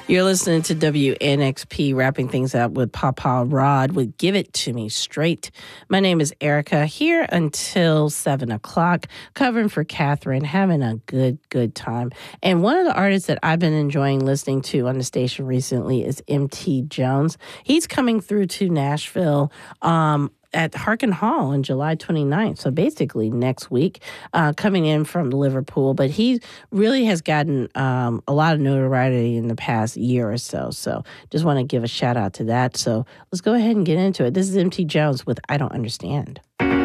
You're listening to WNXP, wrapping things up with Papa Rod with Give It To Me Straight. My name is Erica, here until 7 o'clock, covering for Catherine, having a good time. And one of the artists that I've been enjoying listening to on the station recently is M.T. Jones. He's coming through to Nashville at Harkin Hall on July 29th. So basically next week, coming in from Liverpool. But he really has gotten a lot of notoriety in the past year or so. So just want to give a shout out to that. So let's go ahead and get into it. This is M.T. Jones with I Don't Understand.